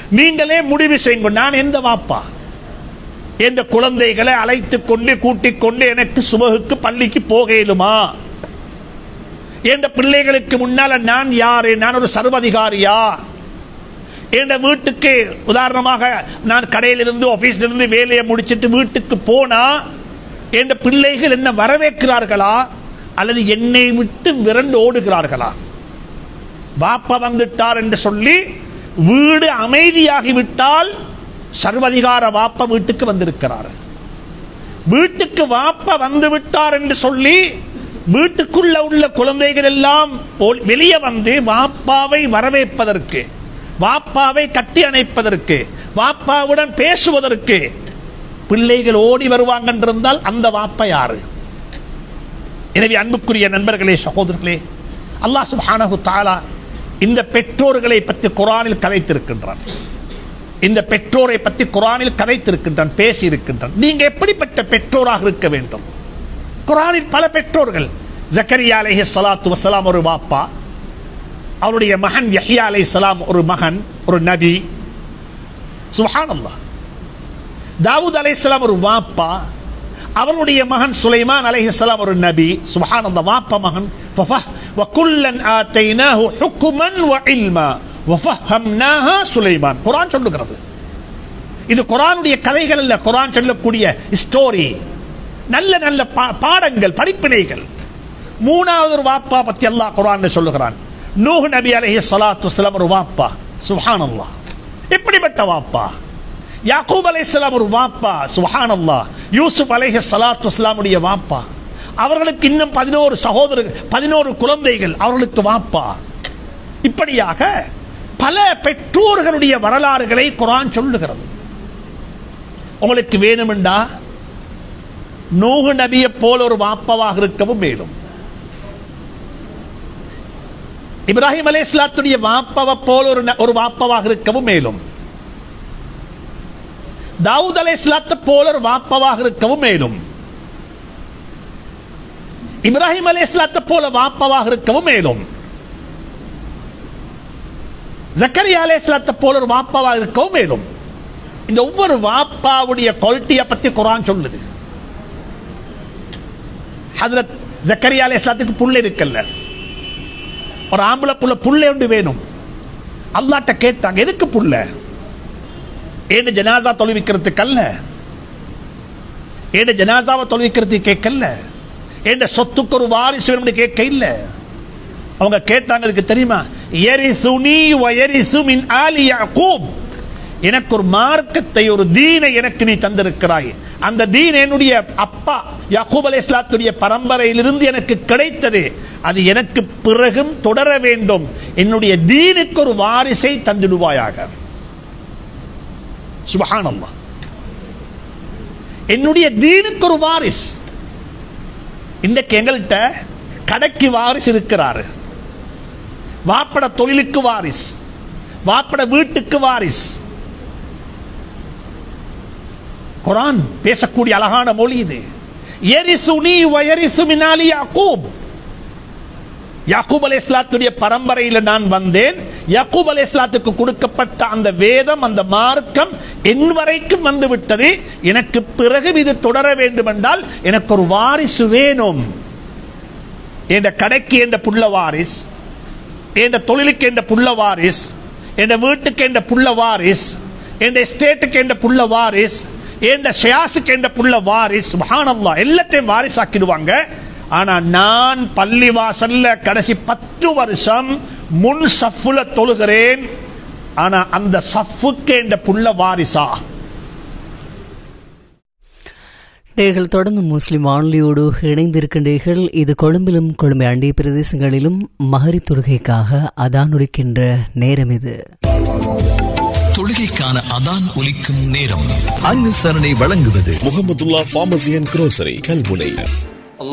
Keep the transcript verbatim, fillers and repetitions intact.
நீங்களே முடிவு செய்யுங்க. நான் எந்த வாப்பா? என்ற குழந்தைகளை அழைத்துக் கொண்டு கூட்டிக் கொண்டு எனக்கு சுபகுக்கு பள்ளிக்கு போகலுமா? என்ற பிள்ளைகளுக்கு முன்னால நான் யாரு? நான் ஒரு சர்வதிகாரியா? என்ற வீட்டுக்கு உதாரணமாக நான் கடையிலிருந்து ஆபீஸிலிருந்து வேலையை முடிச்சிட்டு வீட்டுக்கு போனா என்ற பிள்ளைகள் என்ன வரவேற்கிறார்களா அல்லது என்னை விட்டு விரண்டு ஓடுகிறார்களா? வாப்பா வந்துட்டார் என்று சொல்லி வீடு அமைதியாகிவிட்டால் சர்வதிகார வாப்பா வீட்டுக்கு வந்திருக்கிறார். வீட்டுக்கு வாப்பா வந்து விட்டார் என்று சொல்லி வீட்டுக்குள்ள உள்ள குழந்தைகள் எல்லாம் வெளியே வந்து வாப்பாவை வரவேற்பதற்கு, வாப்பாவை கட்டி அணைப்பதற்கு, வாப்பாவுடன் பேசுவதற்கு பிள்ளைகள் ஓடி வருவாங்க என்றிருந்தால் அந்த வாப்பா யாரு? எனவே அன்புக்குரிய நண்பர்களே, சகோதரர்களே, அல்லாஹ் சுப்ஹானஹு தஆலா இந்த பெற்றோர்களை பற்றி குர்ஆனில் கதைத்திருக்கின்றான். இந்த பெற்றோரை பற்றி குர்ஆனில் கதைத்திருக்கின்றான், பேசி இருக்கின்றான். நீங்க எப்படிப்பட்ட பெற்றோராக இருக்க வேண்டும்? குர்ஆனில் பல பெற்றோர்கள். ஜக்கரியா அலைஹிஸ்ஸலாத்து வஸ்ஸலாம் ஒரு வாப்பா, அவருடைய மகன் யஹ்யா அலைஹிஸ்ஸலாம் ஒரு மகன், ஒரு நபி. சுப்ஹானல்லாஹ். தாவூத் அலைஹிஸ்ஸலாம் ஒரு வாப்பா, அவருடைய மகன் சுலைமான் அலைஹிஸ்ஸலாம் ஒரு நபி. சுப்ஹானல்லாஹ். வாப்பா மகன். வகுல்லன் ஆதைனாஹு ஹுக்மன் வ இல்மா வஃபஹம்னாஹா சுலைமான். குர்ஆன் சொல்லுகிறது. இது குர்ஆனுடைய கதைகள் அல்ல, குர்ஆன் சொல்லக்கூடிய ஸ்டோரி, நல்ல நல்ல பாடங்கள், படிப்பினைகள். மூணாவது ஒரு வாப்பா பத்தி அல்லாஹ் குர்ஆன்ல சொல்லுகிறான். நூஹ் நபி அலைஹிஸ்ஸலாத்து வஸ்ஸலாம் ஒரு வாப்பா. சுப்ஹானல்லாஹ். எப்படிப்பட்ட வாப்பா? யாக்கூப் அலைஹிஸ்ஸலாம் ஒரு வாப்பா. சுப்ஹானல்லாஹ். யூசுப் அலைஹிஸ்ஸலாத்து வஸ்ஸலாமுடைய வாப்பா. அவர்களுக்கு இன்னும் பதினோரு சகோதரர்கள், பதினோரு குழந்தைகள், அவர்களுக்கு வாப்பா. இப்படியாக பல பெற்றோர்களுடைய வரலாறுகளை குர்ஆன் சொல்லுகிறது. உங்களுக்கு வேணுமெண்டா நூஹ் நபியை போல ஒரு வாப்பாவாக இருக்கவும் மேலும், இப்ராஹிம் அலைஹிஸ்ஸலாத்துடைய வாப்பாவை போல ஒரு ஒரு வாப்பாவாக இருக்கவும் மேலும், தாவூத் அலைஹிஸ்ஸலாத்தை போல ஒரு வாப்பாவாக இருக்கவும் மேலும், இப்ராஹிம் அலைஹிஸ்ஸலாத்தை போல வாப்பாவாக இருக்கவும் மேலும், ஜக்கரியா அலைஹிஸ்ஸலாத்தை போல ஒரு வாப்பாவாக இருக்கவும் மேலும். இந்த ஒவ்வொரு வாப்பாவுடைய குவாலிட்டியை பத்தி குர்ஆன் சொல்லுது. ஹஜ்ரத் ஜக்கரியா அலைஹிஸ்ஸலாத்துக்கு புள்ள இருக்கல்ல, ஒரு ஆம்பளை புள்ள புள்ள ஒன்று வேணும். அல்லாஹ்ட்ட கேட்டாங்க, எதுக்கு புள்ள? ஏன் ஜனாசா தொழுவிக்கிறதுக்கு அல்ல, ஏன் ஜனாசாவை தொழுவிக்கிறதுக்கு கேட்கல, ஏன் சொத்துக்கு ஒரு வாரிசு வேணும்னு கேட்க இல்ல. அவங்க கேட்டாங்க, இதுக்கு தெரியுமா? யரிசுனி வ யரிசு மின் ஆலி யாக்கூப். எனக்கு ஒரு மார்க்கத்தை, ஒரு தீனை எனக்கு நீ தந்திருக்கிறாய். அந்த தீன் என்னுடைய அப்பா யாக்கூப் அலைஹிஸ்ஸலாத்துடைய பரம்பரையிலிருந்து எனக்கு கிடைத்தது. அது எனக்கு பிறகும் தொடர வேண்டும். என்னுடைய தீனுக்கு ஒரு வாரிசை தந்திடுவாயாக. சுப்ஹானல்லாஹ். என்னுடைய தீனுக்கு ஒரு வாரிஸ். இன்றைக்கு எங்கள்கிட்ட கடைக்கு வாரிசு இருக்கிறாரு, வாப்பட தொழிலுக்கு வாரிஸ், வாப்பட வீட்டுக்கு வாரிஸ். குர்ஆன் பேசக்கூடிய அழகான மொழி இது. யரிசுனி வ யரிசு மின் ஆலி யாக்கூப். யாக்கூப் அலைஹிஸ்ஸலாத்துடைய பரம்பரையில் நான் வந்தேன். யாக்கூப் அலைஹிஸ்ஸலாத்துக்கு கொடுக்கப்பட்ட அந்த வேதம், அந்த மார்க்கம் என் வரைக்கும் வந்து விட்டது. எனக்கு பிறகு இது தொடர வேண்டும் என்றால் எனக்கு ஒரு வாரிசு வேணும். என்ற கடைக்கு என்ற புள்ள வாரிஸ், என்ற தொழிலுக்கு என்ற புள்ள வாரிஸ், என்ற வீட்டுக்கு என்ற புள்ள வாரிஸ், என்ற எஸ்டேட்டுக்கு என்ற புள்ள வாரிஸ், என்ற ஷியாஸுக்கு என்ற புள்ள வாரிஸ். சுப்ஹானல்லாஹ். எல்லாத்தையும் வாரிசாக்கிடுவாங்க. ஆனா நான் பள்ளி வாசல்ல கடைசி பத்து வருஷம் முன் சஃப்புல தொழுகிறேன். ஆனா அந்த சஃப்புக்கு என்ற புள்ள வாரிசா? நேர்கள் தொடர்ந்து முஸ்லிம் வானொலியோடு இணைந்திருக்கின்றீர்கள். இது கொழும்பிலும் கொழும்பை அண்டிய பிரதேசங்களிலும் மஹரிப் தொழுகைக்காக அதான் ஒலிக்கின்ற நேரம். இது தொழுகைக்கான அதான் ஒலிக்கும் நேரம். அனுசரணை வழங்குவது முஹம்மதுல்லாஹ் ஃபார்மசி அண்ட் குரோசரி கல்முனை.